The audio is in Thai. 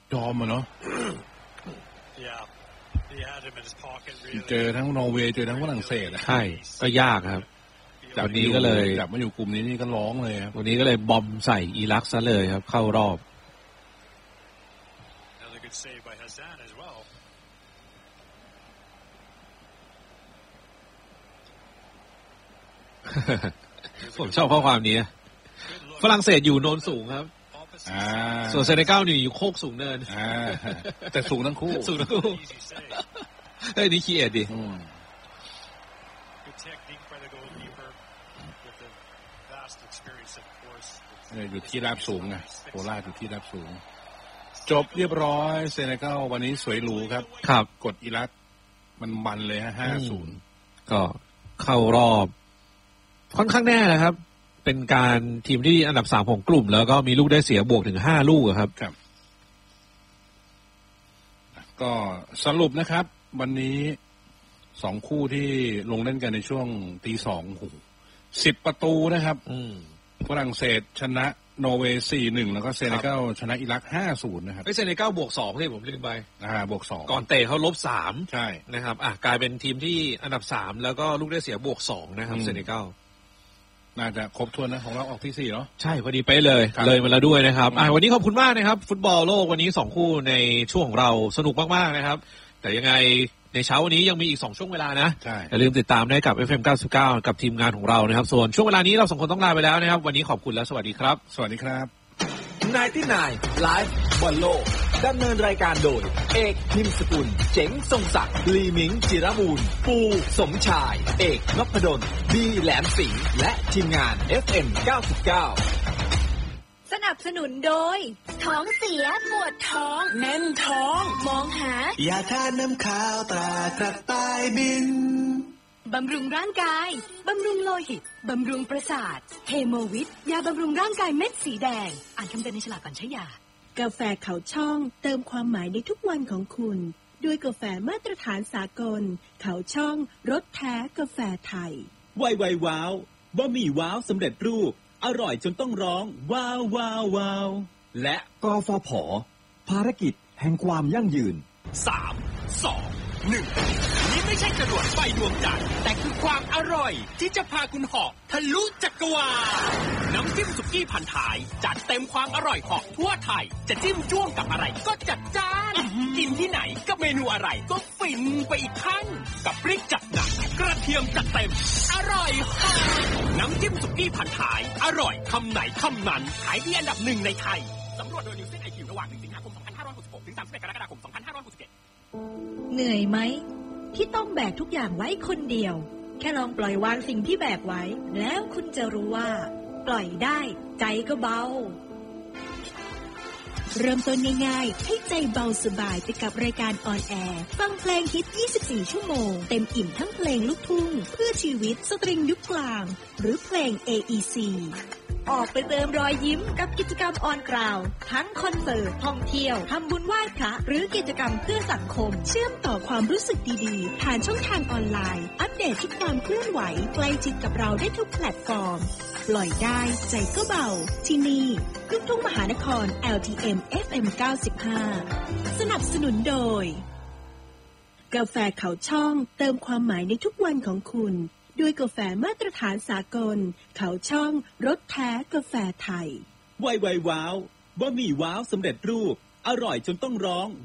จอมอะเนาะเจอทั้งนอร์เวย์เจอทั้งฝรั่งเศสใช่ก็ยากครับวันนี้ก็เลยจับมาอยู่กลุ่มนี้นี่ก็ร้องเลยครับวันนี้ก็เลยบอมใส่อิรักซะเลยครับเข้ารอบผมชอบข้อความนี้ฝรั่งเศสอยู่โนนสูงครับส่วนเซเนกัลอยู่โคกสูงเนินแต่สูงทั้งคู่เฮ้ยนี่ขี้เอ็ดดิอยู่ที่ราบสูงไงโคราชอยู่ที่ราบสูงจบเรียบร้อยเซเนกัลวันนี้สวยหรูครับกดอิรักมันเลยฮะ 5-0 ก็เข้ารอบค่อนข้างแน่นะครับเป็นการทีมที่อันดับ3ของกลุ่มแล้วก็มีลูกได้เสียบวกถึง5ลูกครับก็สรุปนะครับวันนี้2คู่ที่ลงเล่นกันในช่วงตี 2 10 ประตูนะครับฝรั่งเศสชนะนอร์เวย์ 4-1 แล้วก็เซเนกัลชนะอิรัก 5-0 นะครับเซเนกัลบวก2ที่ผมลืมไปบวก2 ก่อนเตะเขาลบ3 ใช่นะครับกลายเป็นทีมที่อันดับ3แล้วก็ลูกได้เสียบวก2นะครับเซเนกัลน่าจะครบถ้วนนะของเราออกที่4เนาะใช่พอดีไปเลยมาแล้วด้วยนะครับวันนี้ขอบคุณมากนะครับฟุตบอลโลกวันนี้2คู่ในช่วงของเราสนุกมากๆนะครับแต่ยังไงในเช้าวันนี้ยังมีอีก2ช่วงเวลานะอย่าลืมติดตามได้กับ FM 99กับทีมงานของเรานะครับส่วนช่วงเวลานี้เรา2คนต้องลาไปแล้วนะครับวันนี้ขอบคุณและสวัสดีครับสวัสดีครับ 99 Live บอลโลกดำเนินรายการโดยเอกพิมพ์สกุลเจ๋งทรงศักดิ์ลีมิงจิรมูลปูสมชายเอกนพดลดีแหลมสิงห์และทีมงาน FM 99 สนับสนุนโดยท้องเสียปวดท้องแน่นท้องมองหายาทาน้ำขาวตรากระต่ายบินบำรุงร่างกายบำรุงโลหิตบำรุงประสาทเฮโมวิทยาบำรุงร่างกายเม็ดสีแดงอ่านคำเตือนในฉลากก่อนใช้ยากาแฟเขาช่องเติมความหมายในทุกวันของคุณด้วยกาแฟมาตรฐานสากลเขาช่องรสแท้กาแฟไทยไวว้าวบะหมี่ว้าวสำเร็จรูปอร่อยจนต้องร้องว้าวว้าวว้าวและกฟผ.ภารกิจแห่งความยั่งยืน 3 2 1นี่ไม่ใช่จรวดไฟดวงจันทร์แต่คือความอร่อยที่จะพาคุณเหาะทะลุจักรวาลน้ำจิ้มสุกี้พันท้ายจัดเต็มความอร่อยเหาะทั่วไทยจะจิ้มจ้วงกับอะไรก็จัดจ้านกินที่ไหนกับเมนูอะไรก็ฟินไปอีกขั้นกับพริกจัดหนักกระเทียมจัดเต็มอร่อยเหาะน้ำจิ้มสุกี้พันท้ายอร่อยคำไหนคำนั้นขายดีอันดับ1ในไทยสำรวจโดยนิวเซนไอคิวระหว่าง1สิงหาคม2566ถึง31กรกฎาคม2567 เหนื่อยไหมที่ต้องแบกทุกอย่างไว้คนเดียวแค่ลองปล่อยวางสิ่งที่แบกไว้แล้วคุณจะรู้ว่าปล่อยได้ใจก็เบาเริ่มต้นง่ายๆให้ใจเบาสบายไปกับรายการออนแอร์ฟังเพลงฮิต24ชั่วโมงเต็มอิ่มทั้งเพลงลูกทุ่งเพื่อชีวิตสตริงยุคกลางหรือเพลง AEC ออกไปเติมรอยยิ้มกับกิจกรรมออนกราวทั้งคอนเสิร์ตท่องเที่ยวทำบุญไหว้พระหรือกิจกรรมเพื่อสังคมเชื่อมต่อความรู้สึกดีๆผ่านช่องทางออนไลน์อัปเดตทุกความเคลื่อนไหวใกล้ชิดกับเราได้ทุกแพลตฟอร์มปล่อยได้ใจก็เบาที่นี่ลูกทุ่งมหานคร LTM FM 95สนับสนุนโดยกาแฟเขาช่องเติมความหมายในทุกวันของคุณด้วยกาแฟมาตรฐานสากลเขาช่องรสแท้กาแฟไทยไวว้าวบะหมี่ว้าวสำเร็จรูปอร่อยจนต้องร้อง